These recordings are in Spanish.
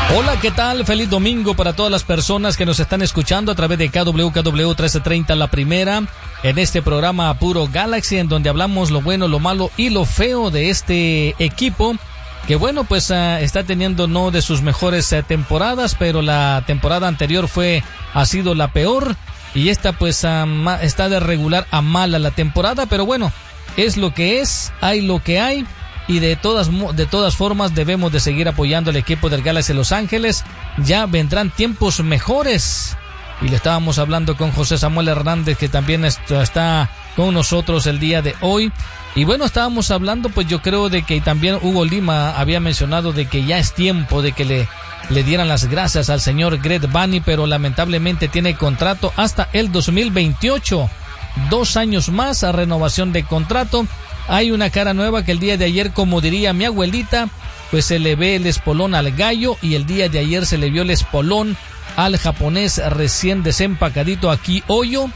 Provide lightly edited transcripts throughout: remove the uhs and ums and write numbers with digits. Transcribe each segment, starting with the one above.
Hola, ¿qué tal? Feliz domingo para todas las personas que nos están escuchando a través de KWKW 1330 La Primera, en este programa Puro Galaxy, en donde hablamos lo bueno, lo malo y lo feo de este equipo, que bueno, pues está teniendo no de sus mejores temporadas, pero la temporada anterior ha sido la peor, y esta pues está de regular a mala la temporada, pero bueno, es lo que es, hay lo que hay. Y de todas formas debemos de seguir apoyando al equipo del Galaxy Los Ángeles. Ya vendrán tiempos mejores. Y le estábamos hablando con José Samuel Hernández, que también está con nosotros el día de hoy. Y bueno, estábamos hablando, pues yo creo de que también Hugo Lima había mencionado de que ya es tiempo de que le dieran las gracias al señor Greg Vanney, pero lamentablemente tiene contrato hasta el 2028. 2 años más a renovación de contrato. Hay una cara nueva que el día de ayer, como diría mi abuelita, pues se le ve el espolón al gallo, y el día de ayer se le vio el espolón al japonés recién desempacadito Aki Oyo.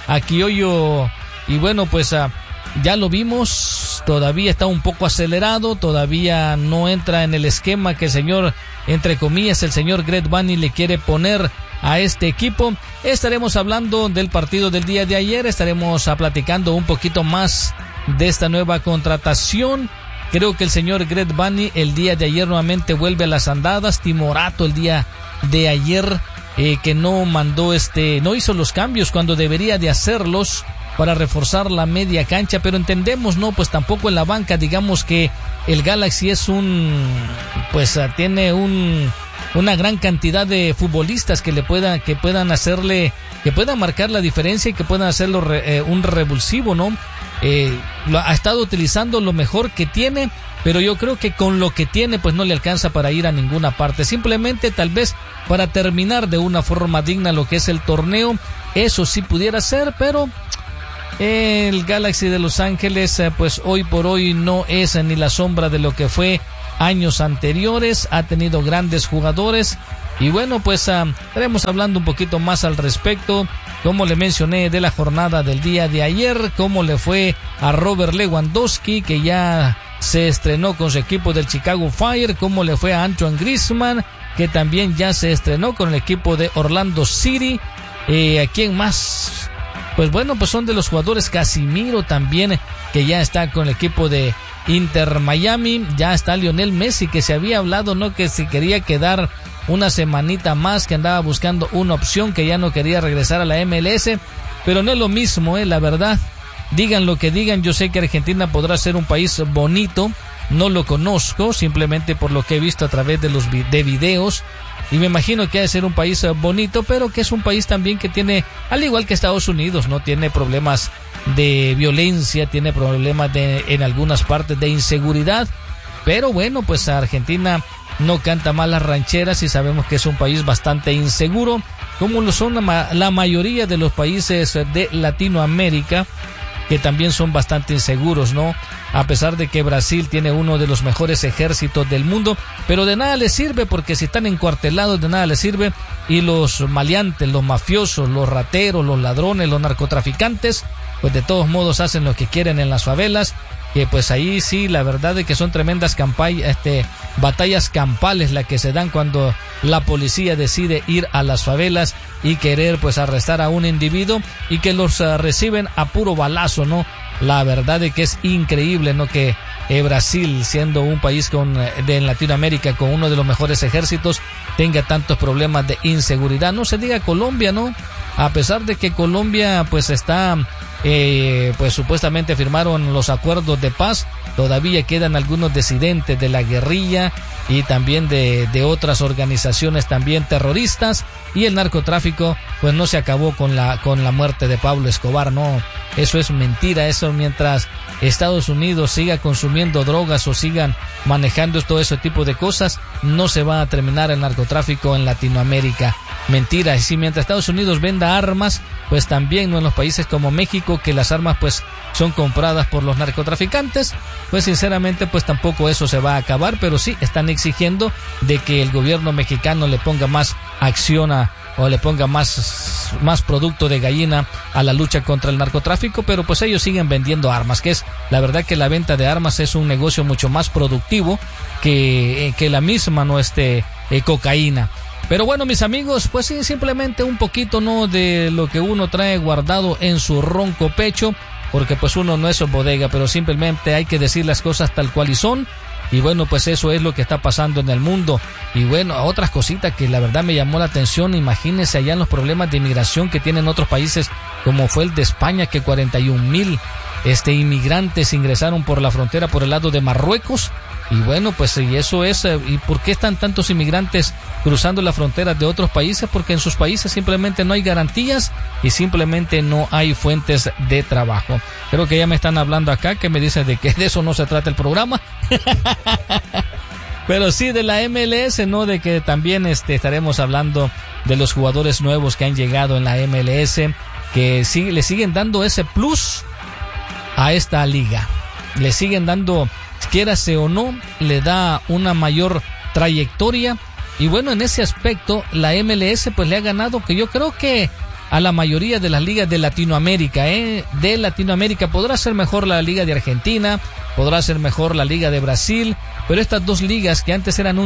Y bueno, pues ya lo vimos, todavía está un poco acelerado, todavía no entra en el esquema que el señor, entre comillas, el señor Greg Vanney le quiere poner a este equipo. Estaremos hablando del partido del día de ayer, estaremos platicando un poquito más de esta nueva contratación. Creo que el señor Greg Vanney el día de ayer nuevamente vuelve a las andadas. Timorato el día de ayer que no hizo los cambios cuando debería de hacerlos para reforzar la media cancha, pero entendemos, no, pues tampoco en la banca, digamos que el Galaxy tiene una gran cantidad de futbolistas que puedan marcar la diferencia y que puedan hacerlo un revulsivo, ¿no? Ha estado utilizando lo mejor que tiene, pero yo creo que con lo que tiene pues no le alcanza para ir a ninguna parte, simplemente tal vez para terminar de una forma digna lo que es el torneo, eso sí pudiera ser, pero el Galaxy de Los Ángeles pues hoy por hoy no es ni la sombra de lo que fue años anteriores, ha tenido grandes jugadores. Y bueno, pues estaremos hablando un poquito más al respecto, como le mencioné, de la jornada del día de ayer, cómo le fue a Robert Lewandowski, que ya se estrenó con su equipo del Chicago Fire, cómo le fue a Antoine Griezmann, que también ya se estrenó con el equipo de Orlando City. ¿A quién más? Pues bueno, pues son de los jugadores. Casimiro también, que ya está con el equipo de Inter Miami. Ya está Lionel Messi, que se había hablado, ¿no?, que se quería quedar una semanita más, que andaba buscando una opción, que ya no quería regresar a la MLS, pero no es lo mismo, la verdad. Digan lo que digan, yo sé que Argentina podrá ser un país bonito, no lo conozco, simplemente por lo que he visto a través de videos, y me imagino que ha de ser un país bonito, pero que es un país también que tiene, al igual que Estados Unidos, no tiene problemas de violencia, tiene problemas en algunas partes de inseguridad, pero bueno, pues Argentina no canta mal las rancheras y sabemos que es un país bastante inseguro, como lo son la mayoría de los países de Latinoamérica, que también son bastante inseguros, ¿no? A pesar de que Brasil tiene uno de los mejores ejércitos del mundo, pero de nada les sirve, porque si están encuartelados de nada les sirve, y los maleantes, los mafiosos, los rateros, los ladrones, los narcotraficantes, pues de todos modos hacen lo que quieren en las favelas, que pues ahí sí, la verdad es que son tremendas batallas campales las que se dan cuando la policía decide ir a las favelas y querer pues arrestar a un individuo, y que los reciben a puro balazo, ¿no? La verdad es que es increíble, ¿no?, que Brasil, siendo un país en Latinoamérica con uno de los mejores ejércitos, tenga tantos problemas de inseguridad. No se diga Colombia, ¿no? A pesar de que Colombia pues está pues supuestamente firmaron los acuerdos de paz, todavía quedan algunos disidentes de la guerrilla y también de otras organizaciones también terroristas, y el narcotráfico pues no se acabó con la muerte de Pablo Escobar, no, eso es mentira. Eso, mientras Estados Unidos siga consumiendo drogas o sigan manejando todo ese tipo de cosas, no se va a terminar el narcotráfico en Latinoamérica. Mentira. Y si mientras Estados Unidos venda armas, pues también no en los países como México, que las armas pues son compradas por los narcotraficantes, pues sinceramente pues tampoco eso se va a acabar, pero sí están exigiendo de que el gobierno mexicano le ponga más acción o le ponga más producto de gallina a la lucha contra el narcotráfico, pero pues ellos siguen vendiendo armas, que es la verdad que la venta de armas es un negocio mucho más productivo que la misma cocaína. Pero bueno, mis amigos, pues sí, simplemente un poquito, ¿no?, de lo que uno trae guardado en su ronco pecho, porque pues uno no es bodega, pero simplemente hay que decir las cosas tal cual y son. Y bueno, pues eso es lo que está pasando en el mundo. Y bueno, otras cositas que la verdad me llamó la atención. Imagínense allá en los problemas de inmigración que tienen otros países, como fue el de España, que 41,000 inmigrantes ingresaron por la frontera por el lado de Marruecos. Y bueno, pues y eso es, ¿y por qué están tantos inmigrantes cruzando las fronteras de otros países? Porque en sus países simplemente no hay garantías y simplemente no hay fuentes de trabajo. Creo que ya me están hablando acá, que me dicen de que de eso no se trata el programa. Pero sí de la MLS, ¿no? De que también estaremos hablando de los jugadores nuevos que han llegado en la MLS, que sí, le siguen dando ese plus a esta liga. Le siguen dando, quiérase o no, le da una mayor trayectoria. Y bueno, en ese aspecto la MLS pues le ha ganado, que yo creo que a la mayoría de las ligas de Latinoamérica, de Latinoamérica. Podrá ser mejor la liga de Argentina, podrá ser mejor la liga de Brasil, pero estas dos ligas que antes eran un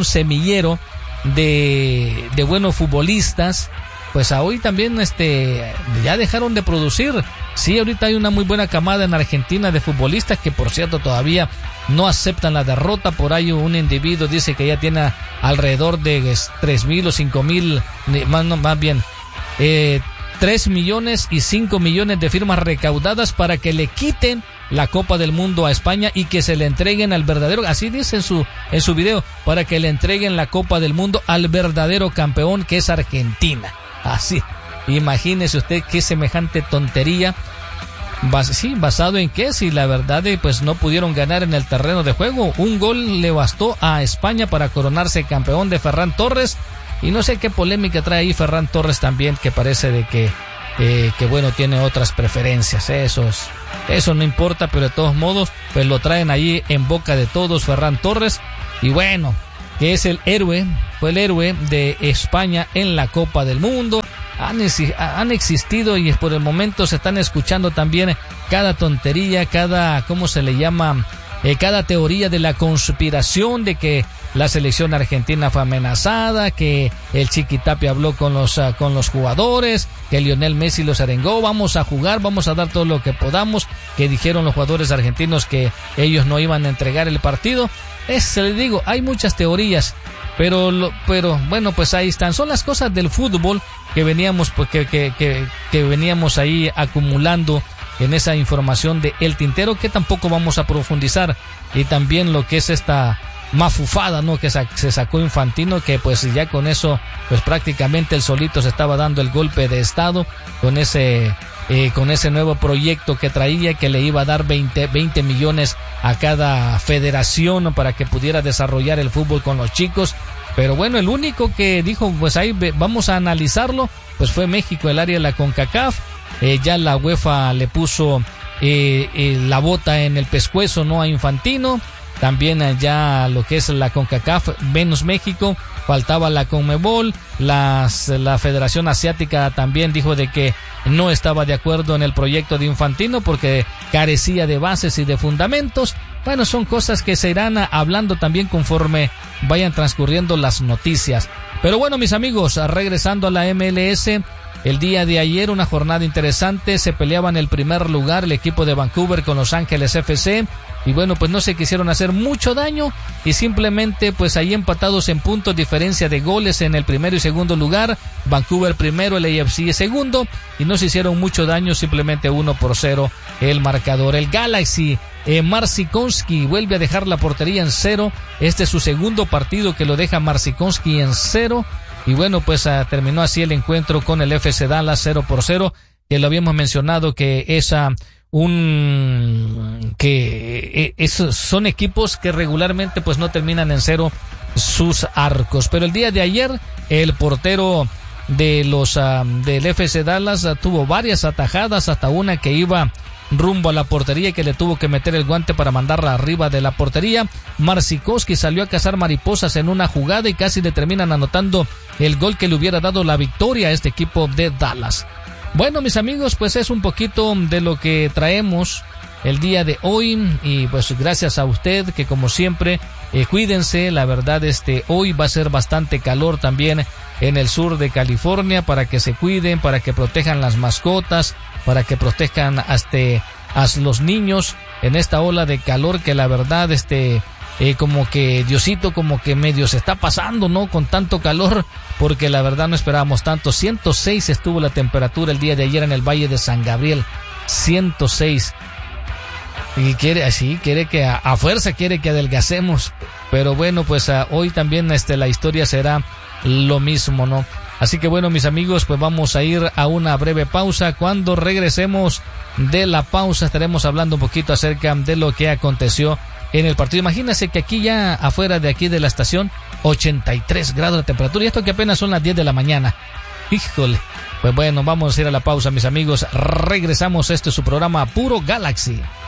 semillero de buenos futbolistas, pues hoy también ya dejaron de producir. Sí, ahorita hay una muy buena camada en Argentina de futbolistas que, por cierto, todavía no aceptan la derrota. Por ahí un individuo dice que ya tiene alrededor de 3,000 o 5,000, más bien 3 millones y 5 millones de firmas recaudadas para que le quiten la Copa del Mundo a España y que se le entreguen al verdadero, así dice en su video, para que le entreguen la Copa del Mundo al verdadero campeón, que es Argentina. Así, imagínese usted qué semejante tontería. Sí, basado en qué, si la verdad pues no pudieron ganar en el terreno de juego. Un gol le bastó a España para coronarse campeón de Ferran Torres. Y no sé qué polémica trae ahí Ferran Torres también, que parece de que bueno, tiene otras preferencias. Eso no importa, pero de todos modos pues lo traen ahí en boca de todos, Ferran Torres. Y bueno, que es fue el héroe de España en la Copa del Mundo. Han existido y por el momento se están escuchando también cada tontería, ¿cómo se le llama? Cada teoría de la conspiración de que la selección argentina fue amenazada, que el Chiquitapia habló con los jugadores, que Lionel Messi los arengó, vamos a jugar, vamos a dar todo lo que podamos, que dijeron los jugadores argentinos que ellos no iban a entregar el partido. Les digo, hay muchas teorías, pero bueno, pues ahí están. Son las cosas del fútbol que veníamos, pues, que veníamos ahí acumulando en esa información de El Tintero, que tampoco vamos a profundizar. Y también lo que es esta mafufada, ¿no?, que se sacó Infantino, que pues ya con eso pues prácticamente él solito se estaba dando el golpe de estado con ese nuevo proyecto que traía, que le iba a dar 20 millones a cada federación para que pudiera desarrollar el fútbol con los chicos. Pero bueno, el único que dijo pues ahí vamos a analizarlo pues fue México, el área de la CONCACAF. Ya la UEFA le puso la bota en el pescuezo, ¿no?, a Infantino. También ya lo que es la CONCACAF menos México, faltaba la CONMEBOL, la Federación Asiática también dijo de que no estaba de acuerdo en el proyecto de Infantino porque carecía de bases y de fundamentos. Bueno, son cosas que se irán hablando también conforme vayan transcurriendo las noticias. Pero bueno, mis amigos, regresando a la MLS, el día de ayer una jornada interesante, se peleaban el primer lugar el equipo de Vancouver con Los Ángeles FC. Y bueno, pues no se quisieron hacer mucho daño y simplemente pues ahí empatados en puntos, diferencia de goles en el primero y segundo lugar. Vancouver primero, el AFC segundo, y no se hicieron mucho daño, simplemente 1-0 el marcador. El Galaxy, Marcinkowski vuelve a dejar la portería en 0. Este es su segundo partido que lo deja Marcinkowski en 0. Y bueno, pues terminó así el encuentro con el FC Dallas 0-0, que lo habíamos mencionado que son equipos que regularmente pues no terminan en 0 sus arcos. Pero el día de ayer el portero de del FC Dallas tuvo varias atajadas, hasta una que iba rumbo a la portería y que le tuvo que meter el guante para mandarla arriba de la portería. Marcinkowski salió a cazar mariposas en una jugada y casi le terminan anotando el gol que le hubiera dado la victoria a este equipo de Dallas. Bueno, mis amigos, pues es un poquito de lo que traemos el día de hoy. Y pues gracias a usted, que como siempre, cuídense. La verdad, hoy va a ser bastante calor también en el sur de California, para que se cuiden, para que protejan las mascotas, para que protejan a los niños en esta ola de calor que la verdad, como que Diosito como que medio se está pasando, ¿no? Con tanto calor, porque la verdad no esperábamos tanto. 106 estuvo la temperatura el día de ayer en el Valle de San Gabriel. 106. Y quiere que a fuerza quiere que adelgacemos. Pero bueno, pues hoy también la historia será lo mismo, ¿no? Así que bueno, mis amigos, pues vamos a ir a una breve pausa. Cuando regresemos de la pausa estaremos hablando un poquito acerca de lo que aconteció en el partido. Imagínense que aquí ya afuera de aquí de la estación, 83 grados de temperatura, y esto que apenas son las 10 de la mañana. Híjole. Pues bueno, vamos a ir a la pausa, mis amigos. Regresamos. Este es su programa Puro Galaxy.